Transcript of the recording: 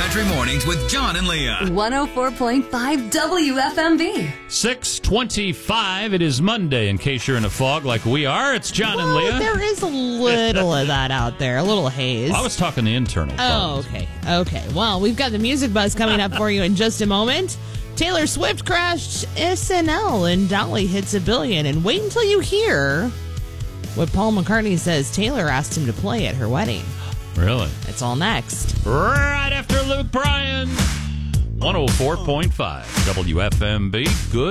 Country Mornings with John and Leah. 104.5 WFMB. 6:25. It is Monday, in case you're in a fog like we are. It's John and Leah. There is a little of that out there, a little haze. I was talking the internal Oh, fog. okay. Well, we've got the music buzz coming up for you in just a moment. Taylor Swift crashed SNL and Dolly hits $1 billion. And wait until you hear what Paul McCartney says Taylor asked him to play at her wedding. Really? It's all next. Right after Luke Bryan. 104.5 WFMB. Good.